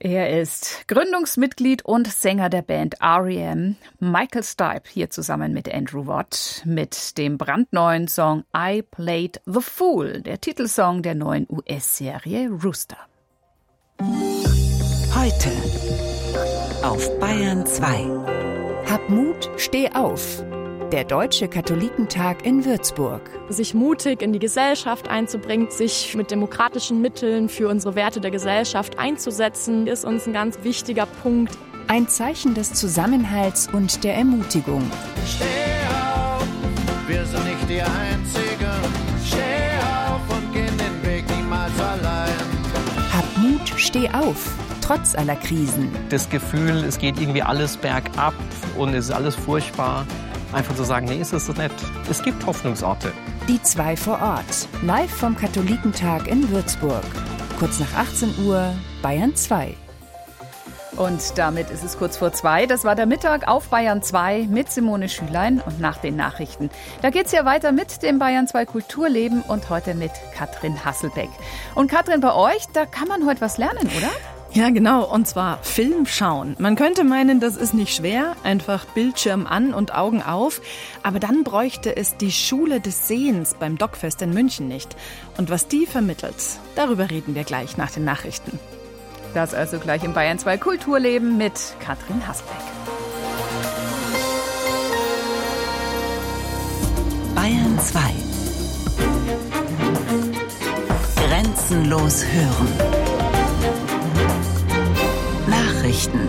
Er ist Gründungsmitglied und Sänger der Band R.E.M., Michael Stipe, hier zusammen mit Andrew Watt, mit dem brandneuen Song I Played the Fool, der Titelsong der neuen US-Serie Rooster. Heute auf Bayern 2. Hab Mut, steh auf. Der Deutsche Katholikentag in Würzburg. Sich mutig in die Gesellschaft einzubringen, sich mit demokratischen Mitteln für unsere Werte der Gesellschaft einzusetzen, ist uns ein ganz wichtiger Punkt. Ein Zeichen des Zusammenhalts und der Ermutigung. Steh auf, wir sind nicht die Einzigen. Steh auf und geh den Weg niemals allein. Hab Mut, steh auf. Trotz aller Krisen. Das Gefühl, es geht irgendwie alles bergab und es ist alles furchtbar. Einfach zu sagen, nee, ist es nicht. Es gibt Hoffnungsorte. Die 2 vor Ort. Live vom Katholikentag in Würzburg. Kurz nach 18 Uhr, Bayern 2. Und damit ist es kurz vor 2. Das war der Mittag auf Bayern 2 mit Simone Schülein und nach den Nachrichten. Da geht's ja weiter mit dem Bayern 2 Kulturleben und heute mit Katrin Hasselbeck. Und Katrin, bei euch, da kann man heute was lernen, oder? Ja, genau, und zwar Film schauen. Man könnte meinen, das ist nicht schwer, einfach Bildschirm an und Augen auf, aber dann bräuchte es die Schule des Sehens beim DocFest in München nicht. Und was die vermittelt, darüber reden wir gleich nach den Nachrichten. Das also gleich im Bayern 2 Kulturleben mit Katrin Hasselbeck. Bayern 2. Grenzenlos hören. Nachrichten.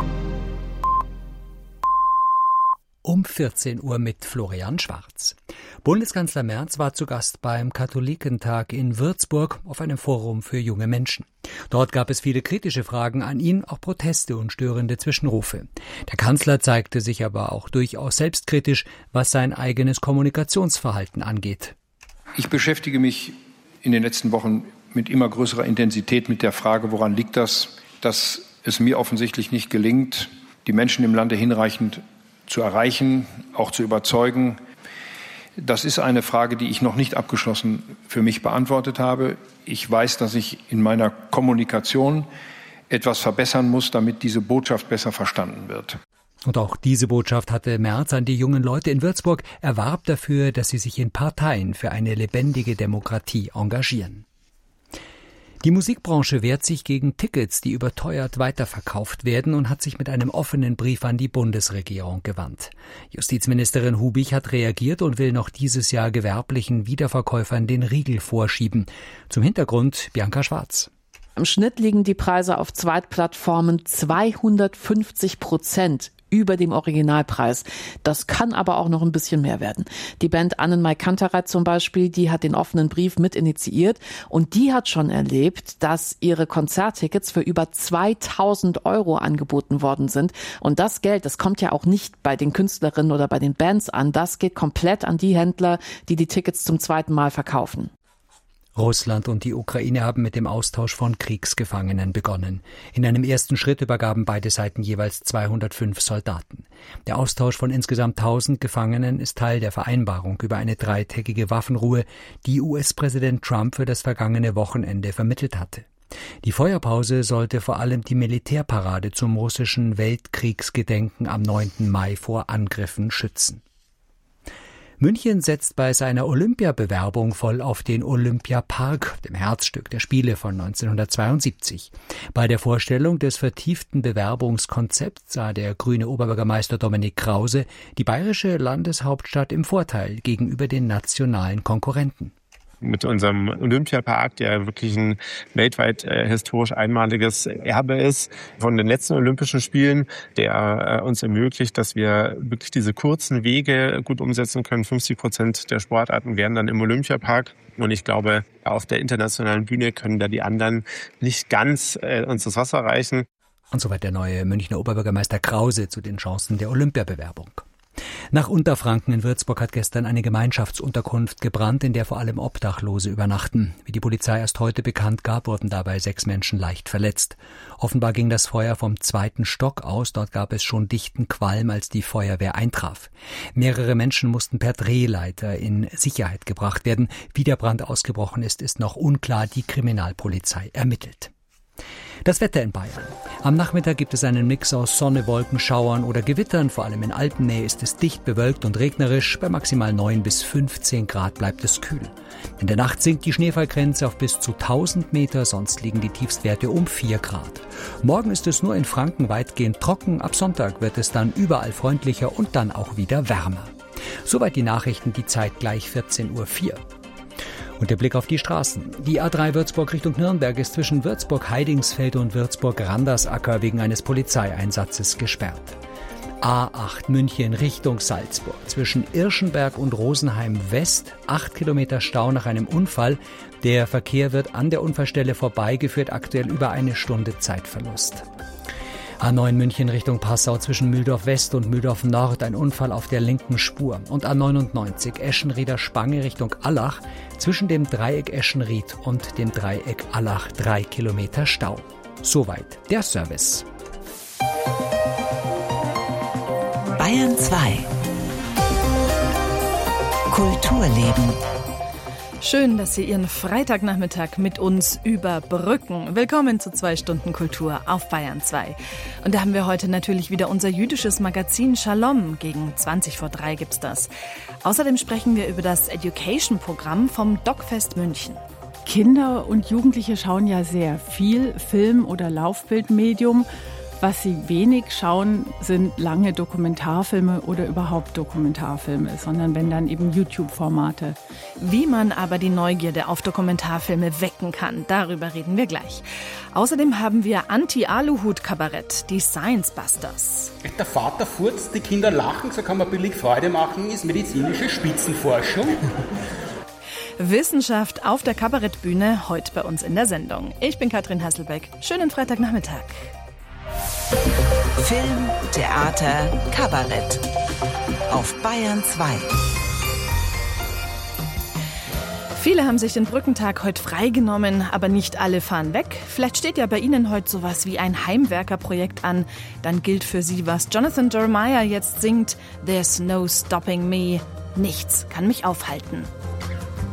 Um 14 Uhr mit Florian Schwarz. Bundeskanzler Merz war zu Gast beim Katholikentag in Würzburg auf einem Forum für junge Menschen. Dort gab es viele kritische Fragen an ihn, auch Proteste und störende Zwischenrufe. Der Kanzler zeigte sich aber auch durchaus selbstkritisch, was sein eigenes Kommunikationsverhalten angeht. Ich beschäftige mich in den letzten Wochen mit immer größerer Intensität mit der Frage, woran liegt das, dass es mir offensichtlich nicht gelingt, die Menschen im Lande hinreichend zu erreichen, auch zu überzeugen. Das ist eine Frage, die ich noch nicht abgeschlossen für mich beantwortet habe. Ich weiß, dass ich in meiner Kommunikation etwas verbessern muss, damit diese Botschaft besser verstanden wird. Und auch diese Botschaft hatte Merz an die jungen Leute in Würzburg. Er warb dafür, dass sie sich in Parteien für eine lebendige Demokratie engagieren. Die Musikbranche wehrt sich gegen Tickets, die überteuert weiterverkauft werden, und hat sich mit einem offenen Brief an die Bundesregierung gewandt. Justizministerin Hubich hat reagiert und will noch dieses Jahr gewerblichen Wiederverkäufern den Riegel vorschieben. Zum Hintergrund Bianca Schwarz. Im Schnitt liegen die Preise auf Zweitplattformen 250% über dem Originalpreis. Das kann aber auch noch ein bisschen mehr werden. Die Band Annenmai Kantereit zum Beispiel, die hat den offenen Brief mit initiiert und die hat schon erlebt, dass ihre Konzerttickets für über 2.000 € angeboten worden sind. Und das Geld, das kommt ja auch nicht bei den Künstlerinnen oder bei den Bands an. Das geht komplett an die Händler, die die Tickets zum zweiten Mal verkaufen. Russland und die Ukraine haben mit dem Austausch von Kriegsgefangenen begonnen. In einem ersten Schritt übergaben beide Seiten jeweils 205 Soldaten. Der Austausch von insgesamt 1000 Gefangenen ist Teil der Vereinbarung über eine 3-tägige Waffenruhe, die US-Präsident Trump für das vergangene Wochenende vermittelt hatte. Die Feuerpause sollte vor allem die Militärparade zum russischen Weltkriegsgedenken am 9. Mai vor Angriffen schützen. München setzt bei seiner Olympiabewerbung voll auf den Olympiapark, dem Herzstück der Spiele von 1972. Bei der Vorstellung des vertieften Bewerbungskonzepts sah der grüne Oberbürgermeister Dominik Krause die bayerische Landeshauptstadt im Vorteil gegenüber den nationalen Konkurrenten. Mit unserem Olympiapark, der wirklich ein weltweit historisch einmaliges Erbe ist, von den letzten Olympischen Spielen, der uns ermöglicht, dass wir wirklich diese kurzen Wege gut umsetzen können. 50% der Sportarten wären dann im Olympiapark. Und ich glaube, auf der internationalen Bühne können da die anderen nicht ganz uns das Wasser reichen. Und soweit der neue Münchner Oberbürgermeister Krause zu den Chancen der Olympiabewerbung. Nach Unterfranken in Würzburg hat gestern eine Gemeinschaftsunterkunft gebrannt, in der vor allem Obdachlose übernachten. Wie die Polizei erst heute bekannt gab, wurden dabei 6 Menschen leicht verletzt. Offenbar ging das Feuer vom 2. Stock aus. Dort gab es schon dichten Qualm, als die Feuerwehr eintraf. Mehrere Menschen mussten per Drehleiter in Sicherheit gebracht werden. Wie der Brand ausgebrochen ist, ist noch unklar. Die Kriminalpolizei ermittelt. Das Wetter in Bayern. Am Nachmittag gibt es einen Mix aus Sonne, Wolken, Schauern oder Gewittern. Vor allem in Alpennähe ist es dicht bewölkt und regnerisch. Bei maximal 9 bis 15 Grad bleibt es kühl. In der Nacht sinkt die Schneefallgrenze auf bis zu 1000 Meter, sonst liegen die Tiefstwerte um 4 Grad. Morgen ist es nur in Franken weitgehend trocken. Ab Sonntag wird es dann überall freundlicher und dann auch wieder wärmer. Soweit die Nachrichten, die Zeit gleich 14:04 Uhr. Und der Blick auf die Straßen. Die A3 Würzburg Richtung Nürnberg ist zwischen Würzburg-Heidingsfeld und Würzburg-Randersacker wegen eines Polizeieinsatzes gesperrt. A8 München Richtung Salzburg. Zwischen Irschenberg und Rosenheim West 8 Kilometer Stau nach einem Unfall. Der Verkehr wird an der Unfallstelle vorbeigeführt, aktuell über 1 Stunde Zeitverlust. A9 München Richtung Passau zwischen Mühldorf West und Mühldorf Nord ein Unfall auf der linken Spur. Und A99 Eschenrieder Spange Richtung Allach zwischen dem Dreieck Eschenried und dem Dreieck Allach 3 Kilometer Stau. Soweit der Service. Bayern 2 Kulturleben. Schön, dass Sie Ihren Freitagnachmittag mit uns überbrücken. Willkommen zu 2 Stunden Kultur auf Bayern 2. Und da haben wir heute natürlich wieder unser jüdisches Magazin Shalom. Gegen 3:20 gibt's das. Außerdem sprechen wir über das Education-Programm vom DocFest München. Kinder und Jugendliche schauen ja sehr viel Film- oder Laufbildmedium. Was sie wenig schauen, sind lange Dokumentarfilme oder überhaupt Dokumentarfilme, sondern wenn dann eben YouTube-Formate. Wie man aber die Neugierde auf Dokumentarfilme wecken kann, darüber reden wir gleich. Außerdem haben wir Anti-Aluhut-Kabarett, die Science Busters. Der Vater furzt, die Kinder lachen, so kann man billig Freude machen, ist medizinische Spitzenforschung. Wissenschaft auf der Kabarettbühne, heute bei uns in der Sendung. Ich bin Katrin Hasselbeck. Schönen Freitagnachmittag. Film, Theater, Kabarett. Auf Bayern 2. Viele haben sich den Brückentag heute freigenommen, aber nicht alle fahren weg. Vielleicht steht ja bei Ihnen heute sowas wie ein Heimwerkerprojekt an. Dann gilt für Sie, was Jonathan Jeremiah jetzt singt. There's no stopping me. Nichts kann mich aufhalten.